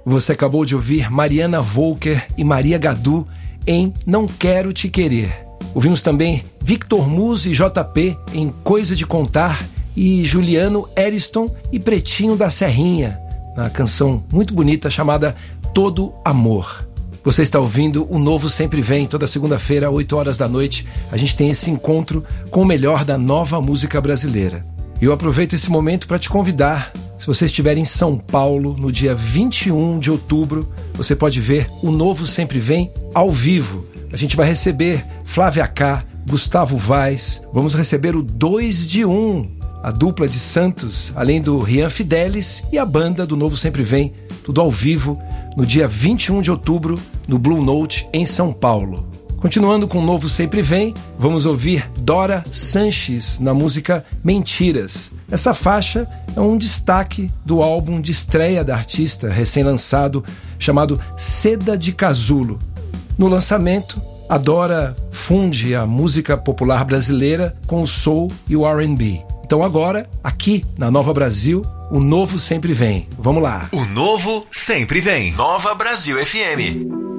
Você acabou de ouvir Mariana Volker e Maria Gadu em Não Quero Te Querer. Ouvimos também Victor Musi e JP em Coisa de Contar e Juliano Eriston e Pretinho da Serrinha, na canção muito bonita chamada Todo Amor. Você está ouvindo O Novo Sempre Vem, toda segunda-feira, 8 horas da noite. A gente tem esse encontro com o melhor da nova música brasileira. E eu aproveito esse momento para te convidar. Se você estiver em São Paulo, no dia 21 de outubro, você pode ver O Novo Sempre Vem ao vivo. A gente vai receber Flávia K, Gustavo Vaz, vamos receber o 2 de 1, a dupla de Santos, além do Rian Fidelis e a banda do Novo Sempre Vem, tudo ao vivo, no dia 21 de outubro, no Blue Note, em São Paulo. Continuando com o Novo Sempre Vem, vamos ouvir Dora Sanches na música Mentiras. Essa faixa é um destaque do álbum de estreia da artista, recém-lançado, chamado Seda de Casulo. No lançamento, a Dora funde a música popular brasileira com o soul e o R&B. Então agora, aqui na Nova Brasil, o Novo Sempre Vem. Vamos lá. O Novo Sempre Vem. Nova Brasil FM.